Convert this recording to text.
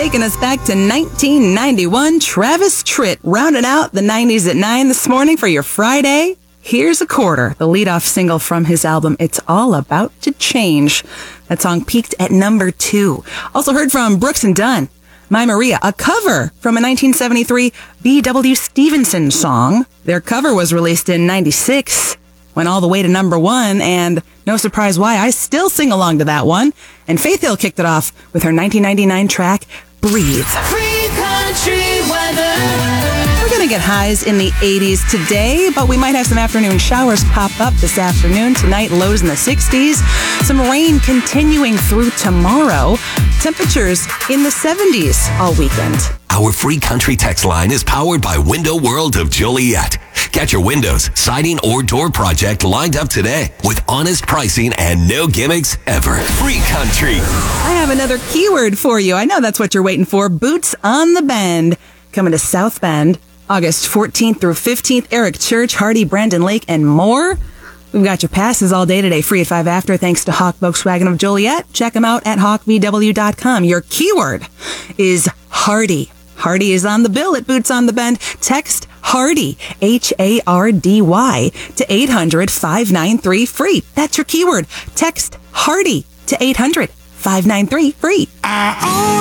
taking us back to 1991. Travis Tritt rounding out the 90s at 9 this morning for your Friday. Here's a Quarter, the leadoff single from his album, It's All About to Change. That song peaked at number 2. Also heard from Brooks and Dunn, My Maria, a cover from a 1973 B.W. Stevenson song. Their cover was released in 96, went all the way to number 1, and no surprise why, I still sing along to that one. And Faith Hill kicked it off with her 1999 track, Breathe. Free country weather. We're going to get highs in the 80s today, but we might have some afternoon showers pop up this afternoon. Tonight, lows in the 60s. Some rain continuing through tomorrow. Temperatures in the 70s all weekend. Our free country text line is powered by Window World of Joliet. Get your windows, siding, or door project lined up today with honest pricing and no gimmicks ever. Free country. I have another keyword for you. I know that's what you're waiting for. Boots on the Bend. Coming to South Bend, August 14th through 15th. Eric Church, Hardy, Brandon Lake, and more. We've got your passes all day today, free at 5 after, thanks to Hawk Volkswagen of Joliet. Check them out at hawkvw.com. Your keyword is Hardy. Hardy is on the bill at Boots on the Bend. Text Hardy, Hardy, to 800-593-FREE. That's your keyword. Text Hardy to 800-593-FREE.